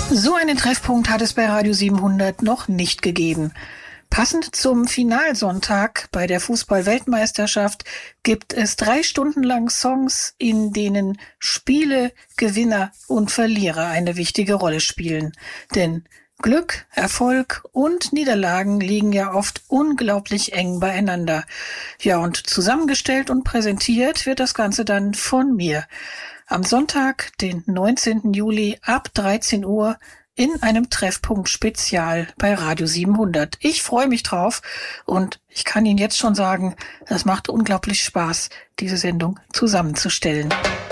So einen Treffpunkt hat es bei Radio 700 noch nicht gegeben. Passend zum Finalsonntag bei der Fußball-Weltmeisterschaft gibt es 3 Stunden lang Songs, in denen Spiele, Gewinner und Verlierer eine wichtige Rolle spielen. Denn Glück, Erfolg und Niederlagen liegen ja oft unglaublich eng beieinander. Ja, und zusammengestellt und präsentiert wird das Ganze dann von mir. Am Sonntag, den 19. Juli ab 13 Uhr in einem Treffpunkt Spezial bei Radio 700. Ich freue mich drauf und ich kann Ihnen jetzt schon sagen, es macht unglaublich Spaß, diese Sendung zusammenzustellen.